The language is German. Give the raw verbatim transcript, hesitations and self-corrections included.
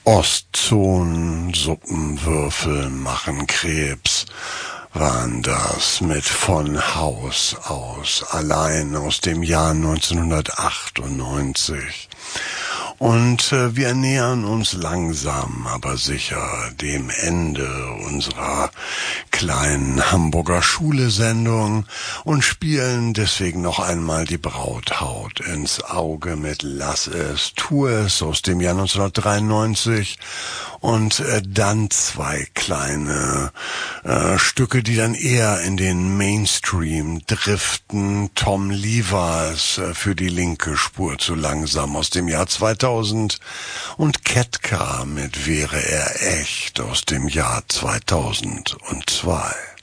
Ostzonen, Suppenwürfel machen Krebs, waren das mit von Haus aus, allein aus dem Jahr neunzehnhundertachtundneunzig. Und äh, wir nähern uns langsam, aber sicher dem Ende unserer kleinen Hamburger Schule-Sendung und spielen deswegen noch einmal die Brauthaut ins Auge mit Lass es, tu es aus dem Jahr neunzehnhundertdreiundneunzig und äh, dann zwei kleine äh, Stücke, die dann eher in den Mainstream driften. Tom Levis äh, für die linke Spur zu langsam aus dem Jahr zweitausend und Ketka mit Wäre er echt aus dem Jahr zweitausendzwei.